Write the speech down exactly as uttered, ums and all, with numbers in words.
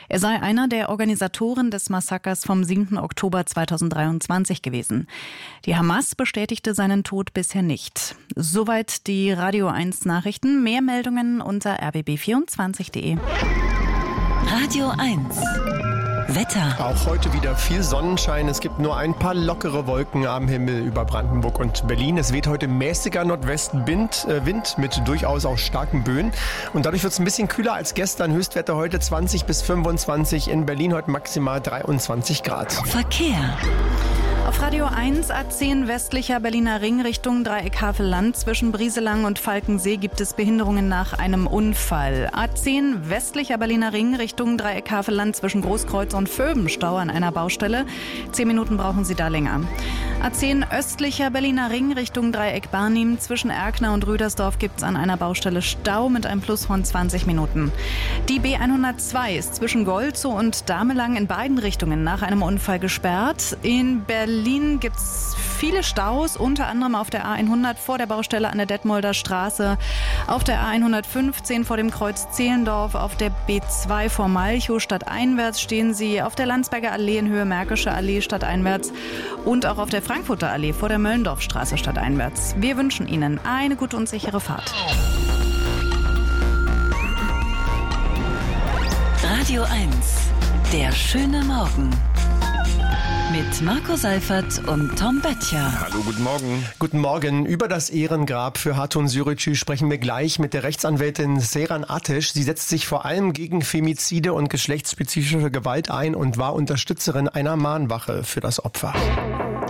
Er sei einer der Organisatoren des Massakers vom siebten Oktober zweitausenddreiundzwanzig gewesen. Die Hamas bestätigte seinen Tod bisher nicht. Soweit die Radio eins Nachrichten. Mehr Meldungen unter r b b vierundzwanzig punkt de. Radio eins. Wetter. Auch heute wieder viel Sonnenschein. Es gibt nur ein paar lockere Wolken am Himmel über Brandenburg und Berlin. Es weht heute mäßiger Nordwestenwind äh, Wind mit durchaus auch starken Böen. Und dadurch wird es ein bisschen kühler als gestern. Höchstwerte heute zwanzig bis fünfundzwanzig. In Berlin heute maximal dreiundzwanzig Grad. Verkehr. Auf Radio eins A zehn westlicher Berliner Ring Richtung Dreieck Havelland. Zwischen Brieselang und Falkensee gibt es Behinderungen nach einem Unfall. A zehn westlicher Berliner Ring Richtung Dreieck Havelland zwischen Großkreuz und Vöbenstau an einer Baustelle. Zehn Minuten brauchen Sie da länger. A zehn östlicher Berliner Ring Richtung Dreieck Barnim. Zwischen Erkner und Rüdersdorf gibt es an einer Baustelle Stau mit einem Plus von zwanzig Minuten. Die B hundertzwei ist zwischen Golzow und Damelang in beiden Richtungen nach einem Unfall gesperrt. In Berlin Berlin gibt es viele Staus, unter anderem auf der A hundert vor der Baustelle an der Detmolder Straße, auf der A hundertfünfzehn vor dem Kreuz Zehlendorf, auf der B zwei vor Malchow stadteinwärts stehen sie, auf der Landsberger Allee in Höhe Märkische Allee stadteinwärts und auch auf der Frankfurter Allee vor der Möllendorfstraße stadteinwärts. Wir wünschen Ihnen eine gute und sichere Fahrt. Radio eins. Der schöne Morgen. Mit Marco Seifert und Tom Böttcher. Hallo, guten Morgen. Guten Morgen. Über das Ehrengrab für Hatun Sürücü sprechen wir gleich mit der Rechtsanwältin Seyran Ateş. Sie setzt sich vor allem gegen Femizide und geschlechtsspezifische Gewalt ein und war Unterstützerin einer Mahnwache für das Opfer.